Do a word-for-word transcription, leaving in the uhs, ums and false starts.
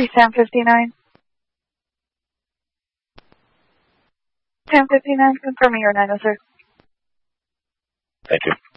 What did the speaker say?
Sam fifty-nine. Sam fifty-nine, confirming your nine oh six. Thank you.